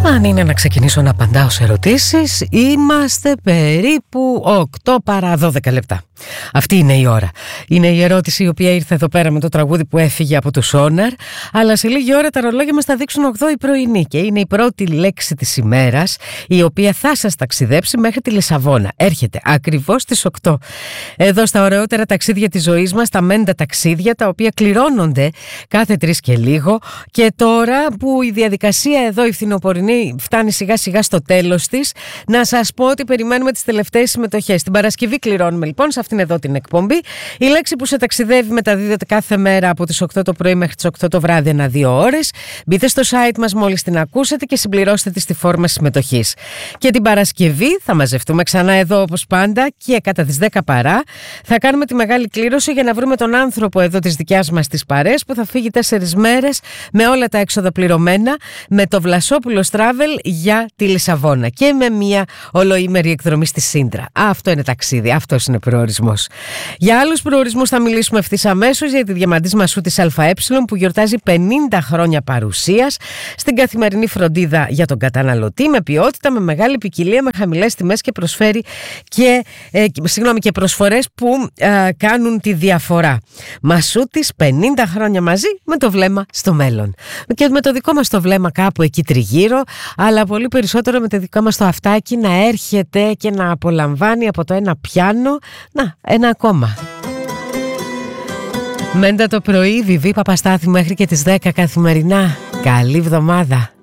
Αν είναι να ξεκινήσω να απαντάω σε ερωτήσεις, είμαστε περίπου 8 παρά 12 λεπτά. Αυτή είναι η ώρα. Είναι η ερώτηση η οποία ήρθε εδώ πέρα με το τραγούδι που έφυγε από το Σόναρ, αλλά σε λίγη ώρα τα ρολόγια μας θα δείξουν 8 η πρωινή και είναι η πρώτη λέξη της ημέρας, η οποία θα σας ταξιδέψει μέχρι τη Λισαβόνα. Έρχεται ακριβώς στις 8. Εδώ στα ωραιότερα ταξίδια της ζωής μας, τα μέντα ταξίδια, τα οποία κληρώνονται κάθε 3 και λίγο, και τώρα που η διαδικασία εδώ η φθινοπορεινή φτάνει σιγά σιγά στο τέλος της, να σας πω ότι περιμένουμε τις τελευταίες συμμετοχές. Την Παρασκευή κληρώνουμε λοιπόν σε αυτήν εδώ την εκπομπή. Η λέξη που σε ταξιδεύει μεταδίδεται κάθε μέρα από τις 8 το πρωί μέχρι τις 8 το βράδυ ανά 2 ώρες. Μπείτε στο site μας μόλις την ακούσετε και συμπληρώστε τη στη φόρμα συμμετοχής. Και την Παρασκευή θα μαζευτούμε ξανά εδώ όπως πάντα και κατά τις 10 παρά θα κάνουμε τη μεγάλη κλήρωση για να βρούμε τον άνθρωπο εδώ της δικιάς μας της παρέας που θα φύγει 4 μέρες με όλα τα έξοδα πληρωμένα με το Βλασόπουλος Travel για τη Λισαβόνα και με μια ολοήμερη εκδρομή στη Σύντρα. Αυτό είναι ταξίδι, αυτός είναι προορισμός. Για άλλους προορισμούς θα μιλήσουμε ευθύς αμέσως, για τη Διαμαντής Μασού της ΑΕ που γιορτάζει 50 χρόνια παρουσίας στην καθημερινή φροντίδα για τον καταναλωτή, με ποιότητα, με μεγάλη ποικιλία, με χαμηλές τιμές και προσφέρει και προσφορές που κάνουν τη διαφορά. Μασούτης, 50 χρόνια μαζί με το βλέμμα στο μέλλον. Και με το δικό μας το βλέμμα κάπου εκεί τριγύρω, αλλά πολύ περισσότερο με το δικό μας το αυτάκι να έρχεται και να απολαμβάνει από το ένα πιάνο. Να, ένα ακόμα. Μέντα το πρωί, Βιβί Παπαστάθη μέχρι και τις 10 καθημερινά. Καλή εβδομάδα.